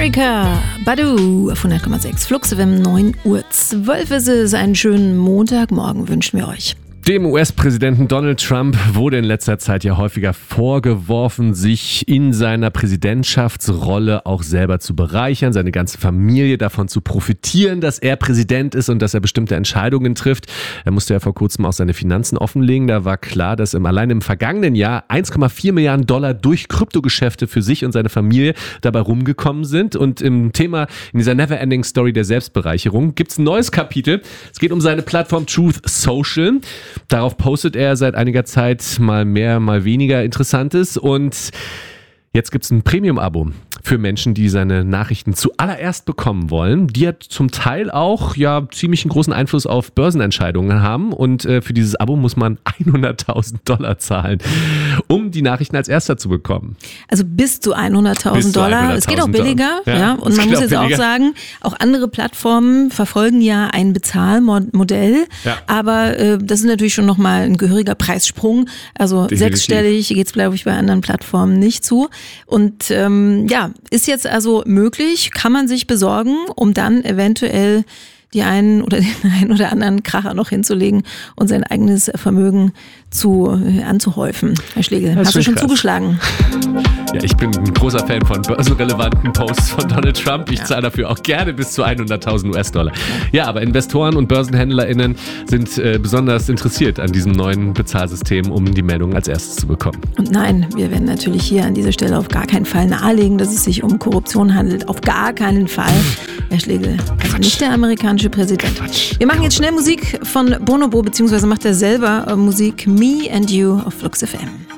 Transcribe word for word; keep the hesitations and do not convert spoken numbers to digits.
America, Badu auf hundert Komma sechs, Flux F M, neun Uhr zwölf ist es. Einen schönen Montagmorgen wünschen wir euch. Dem U S-Präsidenten Donald Trump wurde in letzter Zeit ja häufiger vorgeworfen, sich in seiner Präsidentschaftsrolle auch selber zu bereichern, seine ganze Familie davon zu profitieren, dass er Präsident ist und dass er bestimmte Entscheidungen trifft. Er musste ja vor kurzem auch seine Finanzen offenlegen. Da war klar, dass im, allein im vergangenen Jahr eins Komma vier Milliarden Dollar durch Kryptogeschäfte für sich und seine Familie dabei rumgekommen sind. Und im Thema, in dieser Never-Ending Story der Selbstbereicherung, gibt es ein neues Kapitel. Es geht um seine Plattform Truth Social. Darauf postet er seit einiger Zeit mal mehr, mal weniger Interessantes und jetzt gibt es ein Premium-Abo für Menschen, die seine Nachrichten zuallererst bekommen wollen, die ja zum Teil auch ja ziemlich einen großen Einfluss auf Börsenentscheidungen haben und äh, für dieses Abo muss man hunderttausend Dollar zahlen, um die Nachrichten als erster zu bekommen. Also bis zu hunderttausend Dollar. Es geht auch billiger. Ja, ja. Und man muss jetzt billiger. auch sagen, auch andere Plattformen verfolgen ja ein Bezahlmodell, ja. aber äh, das ist natürlich schon nochmal ein gehöriger Preissprung. Also Definitiv. sechsstellig geht es, glaube ich, bei anderen Plattformen nicht zu. Und ähm, ja, ist jetzt also möglich, kann man sich besorgen, um dann eventuell die einen oder den einen oder anderen Kracher noch hinzulegen und sein eigenes Vermögen zu äh, anzuhäufen. Herr Schlegel, hast du schon krass. zugeschlagen? Ja, ich bin ein großer Fan von börsenrelevanten Posts von Donald Trump. Ich ja. zahle dafür auch gerne bis zu hunderttausend U S-Dollar. Ja, aber Investoren und BörsenhändlerInnen sind äh, besonders interessiert an diesem neuen Bezahlsystem, um die Meldungen als erstes zu bekommen. Und nein, wir werden natürlich hier an dieser Stelle auf gar keinen Fall nahelegen, dass es sich um Korruption handelt. Auf gar keinen Fall. Herr Schlegel, also nicht der amerikanische Präsident. Wir machen jetzt schnell Musik von Bonobo, beziehungsweise macht er selber Musik Me and You auf Flux F M.